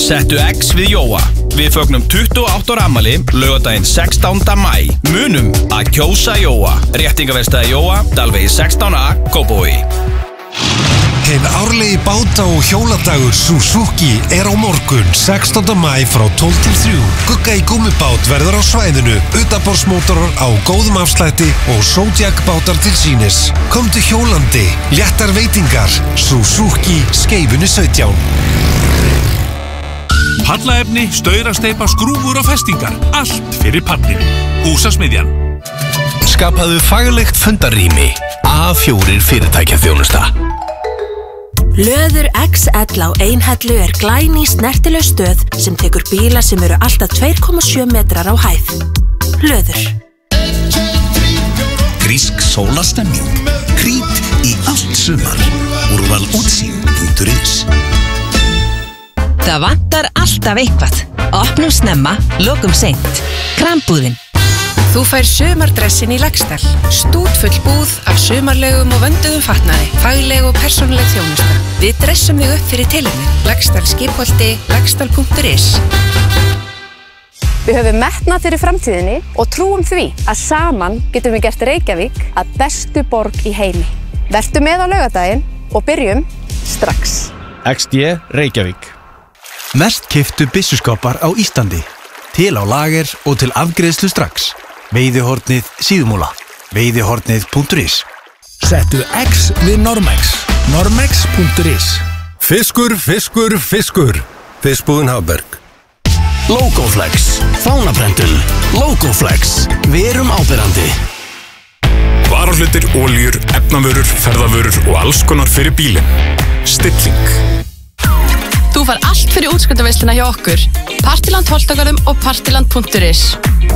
Settu X við Jóa. Við fögnum 28 ára afmæli laugardaginn 16. maí. Munum að kjósa Jóa. Réttingaverkstæði Jóa, Dalvegi 16A, Kópavogi. Hinn árlegi báta- og hjóladagur Suzuki á morgun 16. maí frá 12 til 3. Gugga í gummibát verður á svæðinu, utanborðsmótorar á góðum afslætti og Zodiac bátar til sýnis. Komdu hjólandi, léttar veitingar, Suzuki Skeifunni 17. Pallaefni, staurasteypa, skrúfur og festingar. Allt fyrir pallin. Húsasmiðjan. Skapaðu faglegt fundarrými. A4 fyrirtækjaþjónusta. Löður XL á Einhellu glæný snertileg stöð sem tekur bíla sem eru alltaf 2,7 metrar á hæð. Löður. Grísk sólastemming. Krít í allt sumar. Úrval útsýn.is. Það vantar alltaf eitthvað. Opnum snemma, lokum seint. Krambúðin. Þú fær sumardressin í Laxdal. Stútfull búð af sumarlegum og vönduðum fatnaði. Fagleg og persónuleg þjónusta. Við dressum þig upp fyrir tilefni. Laxdal Skipholti, laxdal.is. Við höfum metnað fyrir framtíðinni og trúum því að saman getum við gert Reykjavík að bestu borg í heimi. Vertu með á laugardaginn og byrjum strax. XD Reykjavík. Mest keyptu byssuskápar á Íslandi. Til á lager og til afgreiðslu strax. Veiðihornið Síðumúla. Veiðihornið.is. Settu X við Normex. Normex.is. Fiskur, fiskur, fiskur. Fiskbúðin Hafberg. Logoflex. Fánaprentun. Logoflex. Verum áberandi. Varahlutir, oljur, efnavörur, ferðavörur og alls konar fyrir bílinn. Stilling. Þú fær allt fyrir útskriftarveisluna hjá okkur. Partiland Holtagörðum og partiland.is.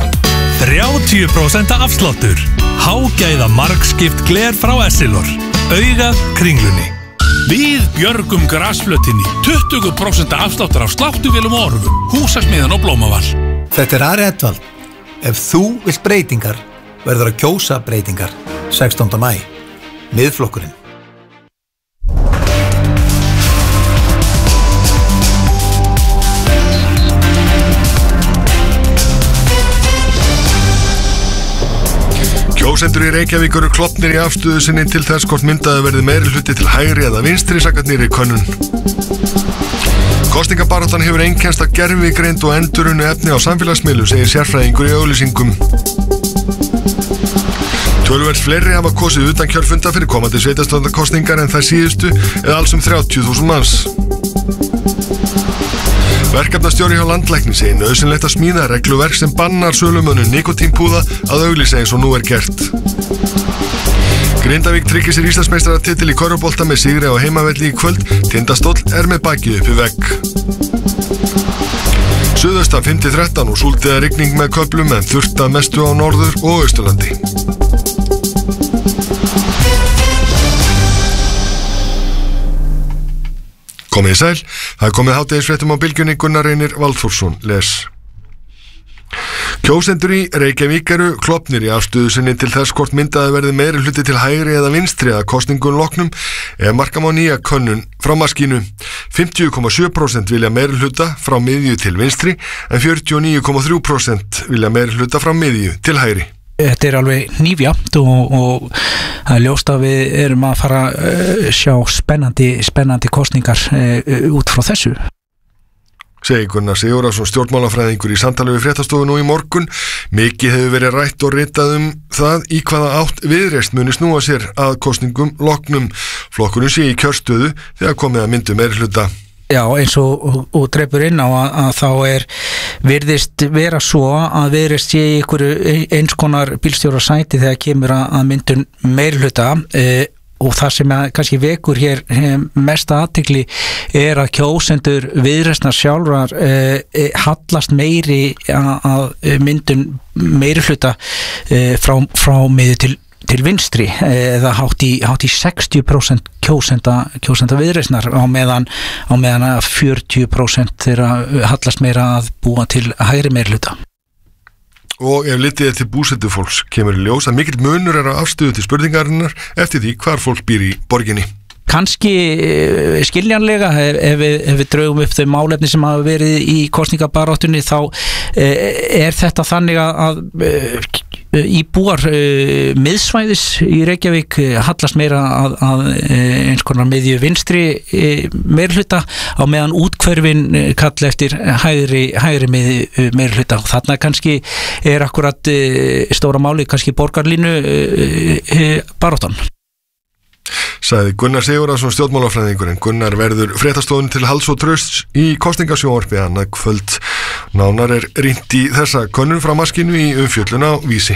30% afsláttur. Hágæða margskipt gler frá Essilor. Augað Kringlunni. Við björgum grasflötinni. 20% afsláttur af sláttuvélum og orfum. Húsasmiðjan og Blómavall. Þetta Ari Edvald. Ef þú vilt breytingar, verður að kjósa breytingar. 16. maí. Miðflokkurinn. Kjósendur í Reykjavík eru klofnir í afstöðu sinni til þess hvort myndaði verði meiri hluti til hægri eða vinstri samkvæmt nýrri könnun. Kosningabaráttan hefur einkennst af gervigreind og endurunnu efni á samfélagsmiðlum, segir sérfræðingur í auglýsingum. Töluvert fleiri hafa kosið utan kjörfunda fyrir komandi sveitarstjórnarkosningar en þær síðustu eða alls 30.000 manns. Verkefnastjóri hjá landlækni segir nauðsynlegt að smíða regluverk sem bannar sölumönnum nikótínpúða að auglýsa eins og nú gert. Grindavík tryggir sér Íslandsmeistaratitil í körfubolta með sigri á heimavelli í kvöld. Tindastóll með bakið upp í vegg. Suðaustan 5-13 og súldiða rigning með köflum en þurrt að mestu á norður og austurlandi. Komið sæl, það er komið hádegisfréttum á bylgjunni. Gunnar Reynir Valþórsson les. Kjósendur í Reykjavík eru klofnir í afstöðu sinni til þess hvort myndaði verði meiri hluti til hægri eða vinstri að kosningun loknum ef marka má nýja könnun frá maskínu. 50,7% vilja meiri hluta frá miðju til vinstri en 49,3% vilja meiri hluta frá miðju til hægri. Þetta alveg hnífjamt og það ljóst að við erum að fara sjá spennandi kosningar út frá þessu. Segir Gunnar Sigurðarson, stjórnmálafræðingur í samtali við Fréttastofu nú í morgun. Mikið hefur verið rætt og ritað það í hvaða átt Viðreisn muni snúa sér að kosningum loknum. Flokkurinn sé í kjörstöðu þegar komið að myndu meiri hluta. Já, eins og dreipur inn á að þá virðist vera svo að Viðreisn sé í einhverju eins konar bílstjórasæti þegar kemur að myndun meirihluta og það sem kannski vekur hér mesta athygli að kjósendur Viðreisnar sjálfrar hallast meiri að myndun meirihluta frá miði til vinstri eða hátt í 60% kjósenda Viðreisnar á meðan að 40% þeirra hallast meira að búa til hægri meirihluta. Og ef litið til búsetufólks kemur í ljós að mikill munur á afstöðu til spurningarinnar eftir því hvar fólk býr í borginni. kannski skiljanlega ef við draugum upp þau málefni sem hafa verið í kosningabaráttunni þá þetta þannig að íbúar miðsvæðis í Reykjavík hallast meira að eins konar miðju vinstri meirihluta á meðan útkverfin kalla eftir hægri meirihluta og þarna kannski akkurat stóra máli kannski borgarlínu baráttan. Sagði Gunnar Sigurðarson stjórnmálafræðingurinn. Gunnar verður fréttastofun til halds og trausts í kosningasjónvarpi annað kvöld. Nánar rýnt í þessa könnun frá maskínu í umfjöllun á Vísi.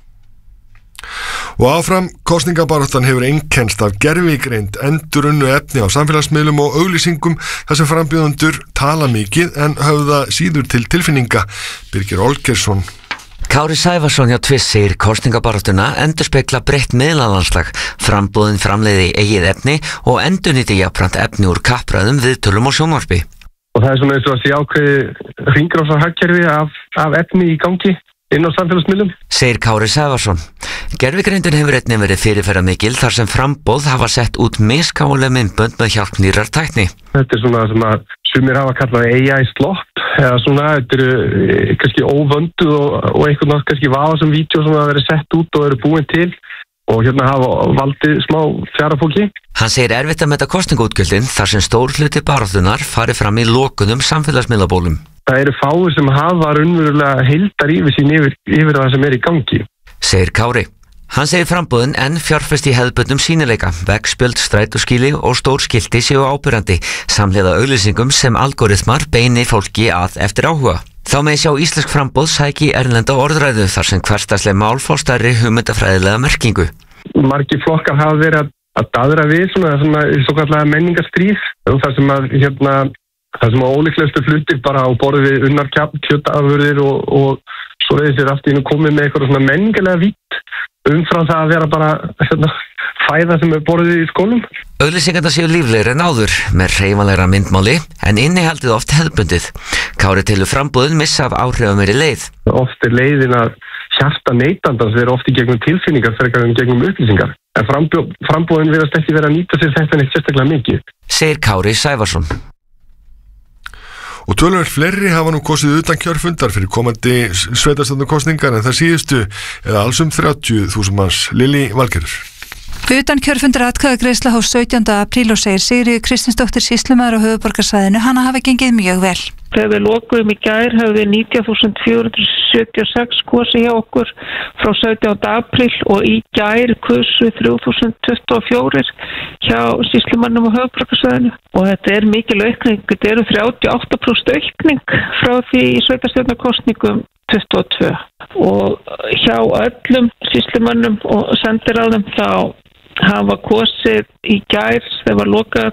Og áfram, kosningabaráttan hefur einkennst af gervigreind, endurunnu efni á samfélagsmiðlum og auglýsingum þar sem frambjóðendur tala mikið en höfða síður til tilfinninga. Birgir Olgersson. Kári Sævarsson hjá Twiss segir kosningabaráttuna endurspegla breytt miðlalandslag, frambúðin framleiði eigið efni og endurnýti jafnframt efni úr kappræðum, viðtölum og sjónvarpi. Og það svona eins og að sé ákveði hringrásarhagkerfi af efni í gangi inn á samfélagsmiðlum. Segir Kári Sævarsson. Gervigreindin hefur einnig verið fyrirferðarmikil þar sem frambúð hafa sett út miskáuleg myndbönd með hjálp nýrrar tækni. Þetta svona sem að sumir hafa kallað AI slopp eða svona, þetta kannski óvönduð og einhvern veginn kannski vafasam vídeo sem hafa verið sett út og eru búin til og hafa valdið smá fjarafólki. Hann segir erfitt að meta kosningaútgjöldin þar sem stór hluti baráttunar fari fram í lokuðum samfélagsmiðlabólum. Það eru fáir sem hafa raunverulega heildar yfirsýn yfir það sem í gangi. Segir Kári. Hann segir frambúðin en fjárfest í hefðbundnum sýnileika, veggspjöld, strætóskýli og stór skilti séu ábyrjandi, samhliða auglýsingum sem algoritmar beini fólki að eftir áhuga. Þá með sjá íslensk frambúð sæki erlenda orðræðu þar sem hversdagsleg mál fá stærri hugmyndafræðilega merkingu. Margir flokkar hafa verið að daðra við svo kallega menningarstríð og þar sem að ólíklegustu hlutir bara á borði við unnar kjötafurðir og svo reyðir allt í nú komið með eitthvað svona menningarlega vítt umfram það að vera bara fæða sem borðið í skólum. Auglýsingarnar séu líflegri en áður með hreyfanlegra myndmáli en innihaldið oft hefðbundið. Kári telur frambúðin missa af áhrifameri leið. Oft leiðin að hjarta neytandans vera oft í gegnum tilfinningar frekar en gegnum upplýsingar. En frambúðin virðast ekki vera að nýta sér þetta neitt sérstaklega mikið. Segir Kári Sævarsson. Og töluvert fleiri hafa nú kosið utan kjörfundar fyrir komandi sveitarstjórnarkosningar en það síðustu eða alls 30.000 manns. Lillý Valgerður. Utan kjörfundar atkvæðagreiðsla hófst 17. apríl og segir Sigríður Kristinsdóttir sýslumaður á höfuðborgarsvæðinu hana hafi gengið mjög vel. Þegar við lokuðum í gær höfðu 19.476 kosið hjá okkur frá 17. apríl og í gær kusu 3.024 hjá sýslumannum á höfuðborgarsvæðinu og þetta mikil aukning, þetta 38% aukning frá því í sveitarstjórnarkosningum 22 og hjá öllum sýslumannum og sendiráðum þá hafa kosið í gær þegar var lokað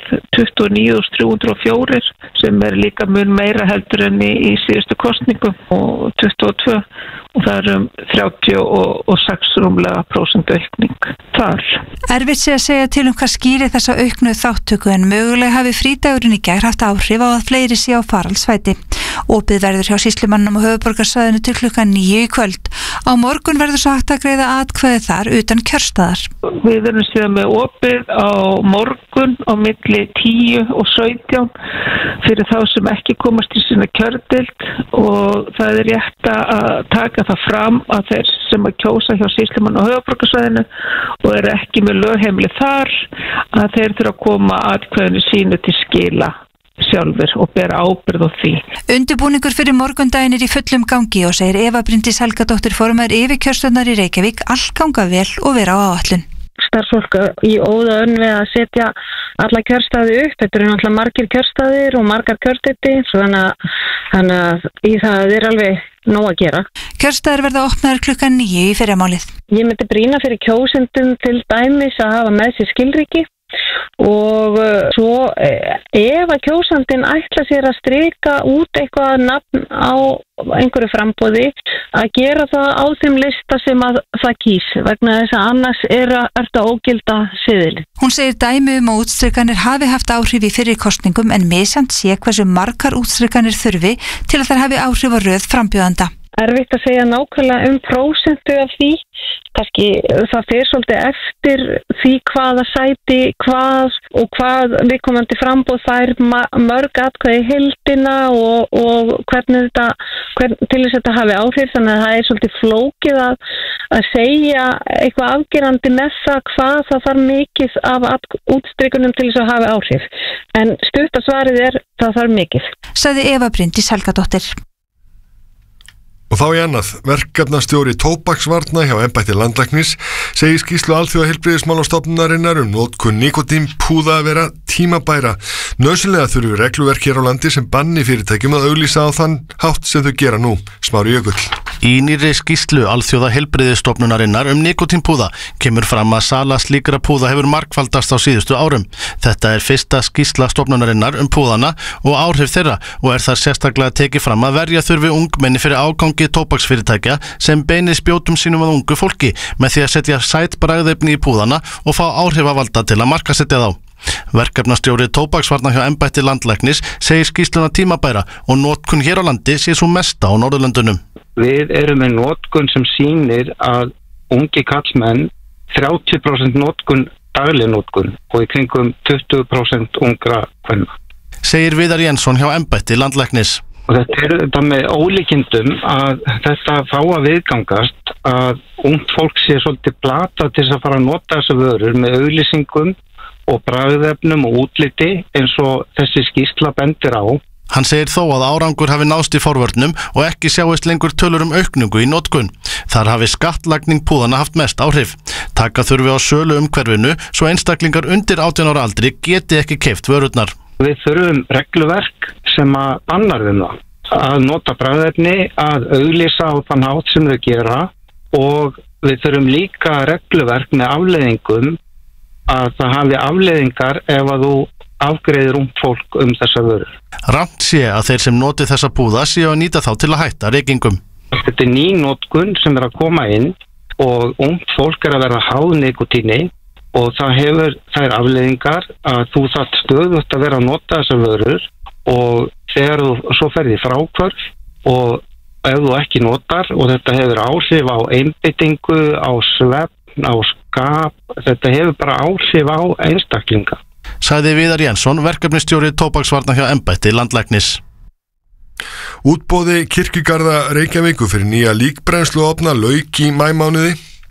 29.304 sem líka mun meira heldur enn í síðustu kosningum og 22 og það 36 rúmlega % aukning þar. Erfitt sé að segja til hvað skýri þessa auknu þáttöku en mögulega hafi frídagurinn í gær haft áhrif á að fleiri sé á faraldsvæti. Opið verður hjá sýslumannum og höfuðborgarsvæðinu til klukkan 9 í kvöld. Á morgun verður svo hægt að greiða atkvæði þar utan kjörstaðar. Við erum síðan með opið á morgun á milli 10 og 17 fyrir þá sem ekki komast í sína kjördeild og það rétt að taka það fram að þeir sem að kjósa hjá sýslumann og höfuðborgarsvæðinu og ekki með lögheimili þar að þeir þurfa að koma atkvæðinu sínu til skila sjálfur og bera ábyrgð á því. Undirbúningur fyrir morgundaginn í fullum gangi og segir Eva Bryndís Helgadóttir formaður yfirkjörstjórnar í Reykjavík allt ganga vel og vera á áætlun. Starfsfólk í óðaönn við að setja alla kjörstaði upp. Þetta náttúrulega margir kjörstaðir og margar kjördeildir þannig að í það alveg nóg að gera. Kjörstaðir verða opnaðar klukkan 9 í fyrramálið. Ég myndi brýna fyrir kjósendum til dæmis að hafa með sér skilríki og svo ef að kjósandinn ætla sér að strika út eitthvað nafn á einhverju framboði að gera það á þeim lista sem að það kýs vegna þess að annars ertu að ógilda seðil. Hún segir dæmi að útstrikanir hafi haft áhrif í fyrri kosningum en misjafnt sé hversu margar útstrikanir þurfi til að þær hafi áhrif á röð frambjóðanda. erfitt að segja nákvæmlega prósentu af því. Kannski það fer svolítið eftir því hvaða sæti, hvað viðkomandi framboð fær mörg atkvæði í heildina og hvernig til þess að þetta hafi áhrif. Þannig að það svolítið flókið að segja eitthvað afgerandi með hvað það þarf mikið af útstrikunum til þess að hafi áhrif. En stutta svarið það þarf mikið. Sagði Eva Bryndís Helgadóttir. Og þá í annað, verkefnastjóri tóbaksvarna hjá embætti landlæknis segir skýrslu Alþjóðaheilbrigðismálastofnunarinnar notkun nikótínpúða að vera tímabæra. Nauðsynlega þurfi regluverk hér á landi sem banni fyrirtækjum að auglýsa á þann hátt sem þau gera nú. Smári Jökull. Í nýrri skýrslu Alþjóðaheilbrigðisstofnunarinnar nikótínpúða kemur fram að sala slíkra púða hefur margfaldast á síðustu árum. Þetta fyrsta skýrsla stofnunarinnar púðana og áhrif þeirra og þar sérstaklega tekið fram að verja þurfi ungmenni fyrir ágangi tóbaksfyrirtækja sem beinir spjótum sínum að ungu fólki með því að setja sæt bragðefni í púðana og fá áhrifavalda til að markaðssetja þá. Verkefnastjóri tóbaksvarna hjá embætti landlæknis segir skýrsluna tímabæra og notkun hér á landi sé svo mesta á Norðurlöndunum. Við erum með notkun sem sýnir að ungi kallmenn 30% notkun dagleg notkun og í kringum 20% ungra kvenna. Segir Viðar Jensson hjá embætti landlæknis. Og þetta með ólíkindum að þetta fá að viðgangast að ungt fólk sé svolítið plata til þess að fara að nota þessa vörur með auglýsingum og bragðefnum og útliti eins og þessi skýrsla bendir á. Hann segir þó að árangur hafi náðst í forvörnum og ekki sjáist lengur tölur aukningu í notkun. Þar hafi skattlagning púðana haft mest áhrif. Taka þurfi á sölu umhverfinu svo einstaklingar undir 18 ára aldri geti ekki keypt vörurnar. Við þurfum regluverk sem að bannar þeim að nota bragðefni, að auglýsa á þann hátt sem þau gera og við þurfum líka regluverk með afleiðingum að það hafi afleiðingar ef að þú afgreiðir ungt fólk þessa vörur. Rangt sé að þeir sem noti þessa púða séu að nýta þá til að hætta reykingum. Þetta ný notkun sem að koma inn og ungt fólk að verða háð nikotíni og það hefur þær afleiðingar að þú þarft stöðugt að vera að nota þessar vörur og þegar þú svo ferði fráhvörf og ef þú ekki notar og þetta hefur áhrif á einbeitingu, á svefn, á skap, þetta hefur bara áhrif á einstaklinga. Sagði Viðar Jensson, verkefnistjóri tóbaksvarna hjá embætti landlæknis. Útboði Kirkjugarða Reykjavíkur fyrir nýja líkbrennsluofna lauk í maímánuði.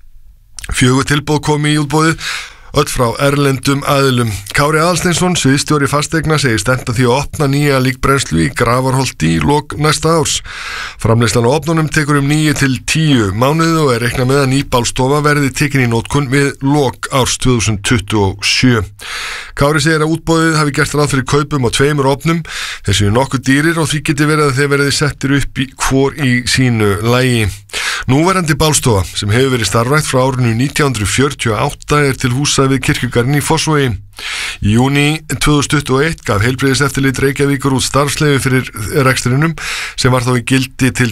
4 tilboð komi í útboðið, öll frá erlendum aðilum. Kári Aðalsteinsson, sviðsstjóri fasteigna, segir stefnt að því að opna nýja líkbrennslu í Grafarholti í lok næsta árs. Framleiðslan á ofnunum tekur 9 til 10 mánuði og reiknað með að nýbálstofa verði tekin í notkun við lok árs 2027. Kári segir að útboðið hafi gert ráð fyrir kaupum á 2 ofnum. Þeir séu nokkuð dýrir og því geti verið að þeir verði settir upp hvor í sínu lagi. Núverandi bálstofa sem hefur verið starfrækt frá árinu 1948 til húsa við Kirkjugarðinn í Fossvogi. Í júní 2021 gaf Heilbrigðiseftirlit Reykjavíkur út starfsleyfi fyrir rekstrinum sem var þá í gildi til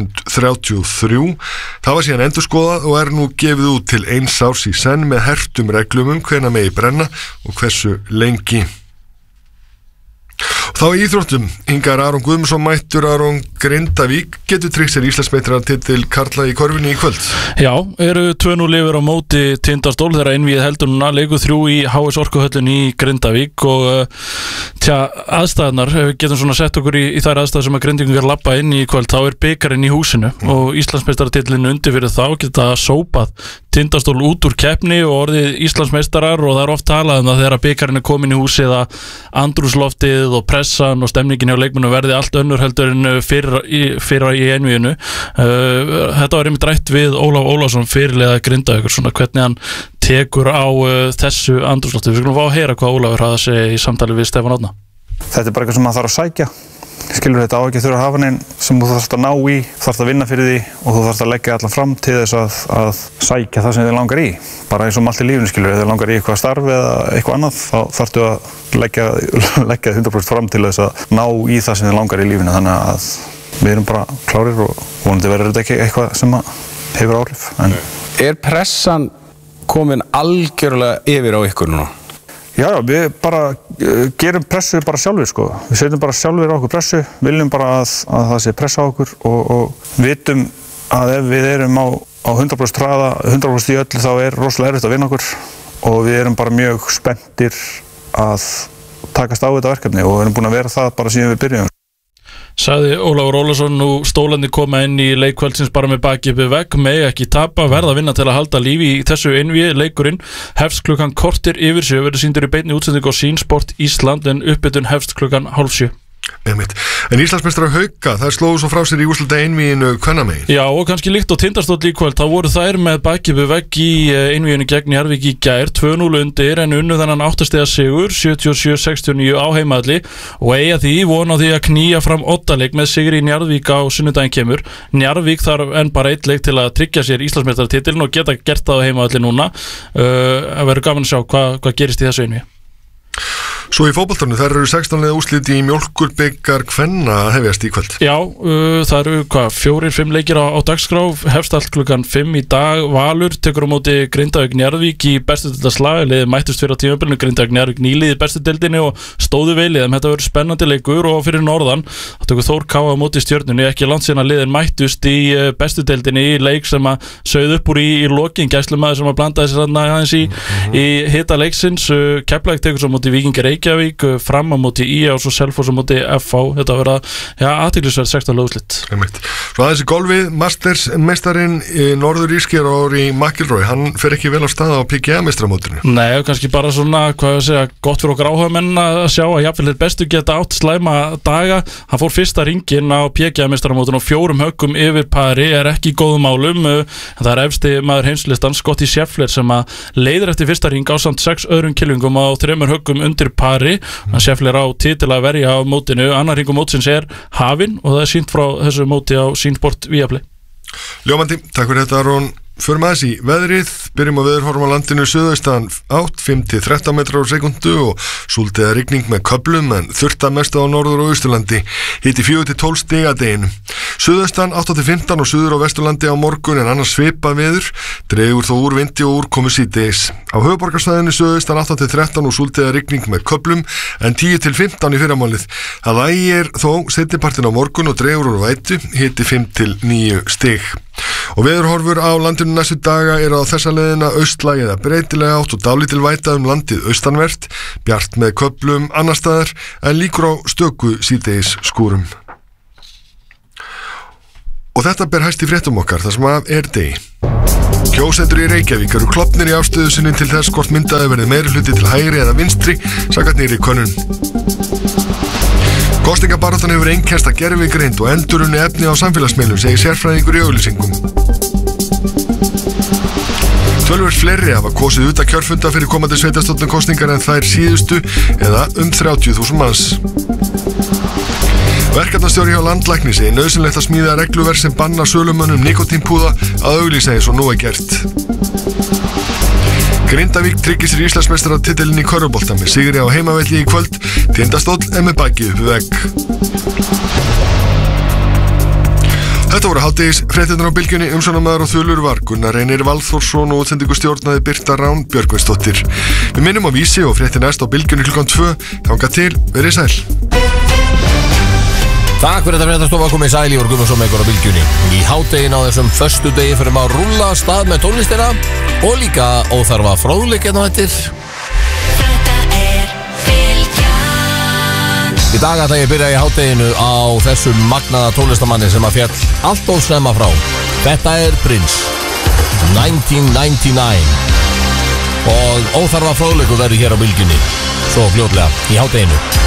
2033. Það var síðan endurskoðað og nú gefið út til 1 árs í senn með hertum reglum hvenær megi brenna og hversu lengi. Þá í íþróttum, hingar Aron Guðmundsson mættur Aron Grindavík getur tryggt sér Íslandsmeistaratitil karla í korfinni í kvöld. Já, eru 2-0 yfir á móti Tindastól þegar einvíð heldur núna, leikur 3 í HS Orkuhöllin í Grindavík og aðstæðnar, við getum svona sett okkur í þær aðstæðar sem að Grindvíkingar labba inn í kvöld, þá bikarinn í húsinu og Íslandsmeistaratitlinn undir fyrir þá geta sópað Tindastól út úr keppni og orðið Íslandsmeistarar og það oft talað það þegar bikarinn komin í húsið að andrúsloftið og pressan og stemningin hjá leikmönnum verði allt önnur heldur en fyrra í einvíinu. Þetta var einmitt rætt við Ólaf Ólafsson fyrirliða Grindavíkur, svona hvernig hann tekur á þessu andrúslofti. Við skulum fá að heyra hvað Ólafur hafði að segja í samtali við Stefán Árna. Þetta bara eitthvað sem maður þarf að sækja. Skilur þetta á ekki þurfa að hafa neinn sem þú þarfst að ná í, þarfst að vinna fyrir því og þú þarfst að leggja allan fram til þess að sækja það sem þið langar í. Bara eins og allt í lífinu, skilur, ef þið langar í eitthvað starf eða eitthvað annað, þá þarftu að leggja 100% fram til þess að ná í það sem þið langar í lífinu. Þannig að við erum bara klárir og vonandi verður þetta ekki eitthvað sem hefur áhrif. Er pressan komin algjörlega yfir á ykkur núna? Já, við bara gerum pressu bara sjálfur sko. Við setjum bara sjálfur á okkur pressu, viljum bara að það sé pressa á okkur og vitum að ef við erum á 100% hraða, 100% í öllu þá er rosalega erfitt að vinna okkur og við erum bara mjög spenntir að takast á þetta verkefni og við erum búin að vera það bara síðan við byrjum. Sagði Ólafur Ólafsson, nú stólandi koma inn í leikkvöldsins bara með bakið við vegg, megi ekki tapa, verða að vinna til að halda lífi í þessu einvíi. Leikurinn hefst klukkan kortir yfir 7, verður sýndur í beinni útsendingu á Sýnsport Ísland en uppbytun hefst klukkan 6:30. En Íslandsmeistarar Hauka, þær slóðu svo frá sér í úrslita einvíinu kvennamegin. Já, og kannski líkt á Tindastóll í kvöld, þá voru þær með bakið við vegg í einvíinu gegn Njarðvík í gær, 2-0 undir en unnu þennan 8 stiga sigur, 77-69 á heimaðalli og eiga því von á því að knýja fram oddaleik með sigri í Njarðvík á sunnudaginn kemur. Njarðvík þarf enn bara eitt leik til að tryggja sér Íslandsmeistaratitilinn og geta gert það á heimaðalli núna. Það verður gaman að sjá hvað gerist í þessu einvíi. Svo í fótboltanum, þær eru 16 liða úrslit í mjólkurbikar kvenna að hefjast í kvöld. Já, það eru 4-5 leikir á dagskrá, hefst allt klukkan 5 í dag. Valur tekur á móti Grindavík Njarðvík í bestu deildarslag, liðið mættust fyrir á tímabilinu, Grindavík Njarðvík nýliðið bestu deildinni og stóðu vel í þeim. Þetta verður spennandi leikur og fyrir norðan það tekur Þór K á móti Stjörnunni, ekki langt síðan að liðin mættust í bestu deildinni í leik sem að sauð upp úr í lokin, gæslumaður sem að blandaði sér aðeins í hita leiksins. Keflavík tekur svo móti Víkingar Reykjavík, Fram á móti IA og svo Selfoss á móti FH. Þetta verða athyglisverð 16 úrslit. Svo aðeins í golfið, Masters meistarinn Norður Írskir Rory McIlroy, hann fer ekki vel á stað á PGA meistaramótinu. Nei, kannski bara svona, hvað ég segja, gott fyrir okkur áhugamenn að sjá að jafnvel þeir bestu geta átt slæma daga. Hann fór fyrsta ringinn á PGA meistaramótinu og 4 höggum yfir pari, er ekki í góðum málum. Það er efsti maður heimslistan Scottie Scheffler sem að leiðir eftir fyrsta ring ásamt 6 öðrum kylfingum á 3 höggum undir pari. Hann Scheffler á titil að verja á mótinu. Annar ringur mótsins er hafinn og það er sýnt frá þessu móti á Sýnsport Viaplay. Ljómandi, takk fyrir þetta Aron. Förum aðeins í veðrið, byrjum á veðurhorfum á landinu suðaustan átt 5-13 metrar á sekundu og súldiða rigning með köflum en þurrta mest á norður og austurlandi, hiti 4-12 stig að deginu. Suðaustan 8-15 og suður á vesturlandi á morgun en annars svipað veður, dregur þó úr vindi og úrkomu síðdegis. Á höfuðborgarsvæðinu suðaustan 8-13 og súldiða rigning með köflum en 10-15 í fyrramálið. Það lægir þó seinnipartinn á morgun og dregur úr vætu, hiti 5-9 stig. Og veðurhorfur á landinu næstu daga eru á þessa leiðina austlæg eða breytilega átt og dálítil væta landið austanvert, bjart með köflum annar staðar en líkur á stöku síðdegis skúrum. Og þetta ber hæst í fréttum okkar þar sem að er degi. Kjósendur í Reykjavík eru klopnir í afstöðu sinni til þess hvort myndaði verið meirihluti til hægri eða vinstri samkvæmt nýrri könnun. Kosningabaráttan hefur einkennst að gervigreind og endurunni efni á samfélagsmiðlum, segir sérfræðingur í auglýsingum. Töluvert fleiri hafa kosið utan kjörfunda fyrir komandi sveitarstjórnarkosningar en þær síðustu eða 30.000 manns. Verkefnastjóri hjá landlækni segir nauðsynlegt að smíða regluverk sem banna sölumönnum nikótínpúða að auglýsa eins og nú er gert. Grindavík tryggir sér Íslandsmeistaratitilinn í körfubolta með sigri á heimavelli í kvöld. Tindastóll er með bakið upp við vegg. Þetta voru hádegis fréttirnar á Bylgjunni. Umsjónarmaður og þulur var Gunnar Reynir Valþórsson og útsendingu stjórnaði Birta Rán Björgvinsdóttir. Við minnum á Vísi og fréttir næst á Bylgjunni klukkan 2. Þangað til, verið sæl. Takk fyrir þetta fréttastofa, komið sæl í Guðmundsson með ykkur á Bylgjunni. Í hádegin á þessum föstudegi fyrir maður að rúlla af stað með tónlistina og líka óþarfa fróðleik hérna eftir. Þetta er Bylgjan. Í dag ætla ég að byrja í hádeginu á þessum magnaða tónlistamanni sem að fjall allt of snemma frá. Þetta er Prince 1999 og óþarfa fróðleikur verður hér á Bylgjunni svo fljótlega í hádeginu.